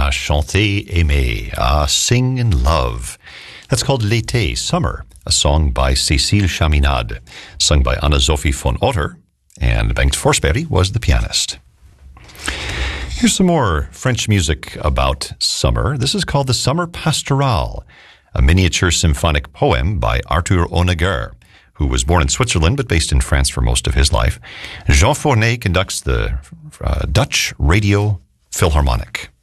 chanter, aimer, sing and love. That's called L'été, Summer, a song by Cécile Chaminade, sung by Anna-Sophie von Otter, and Bengt Forsberg was the pianist. Here's some more French music about summer. This is called the Summer Pastorale, a miniature symphonic poem by Arthur Honegger, who was born in Switzerland but based in France for most of his life. Jean Fournet conducts the Dutch Radio Philharmonic.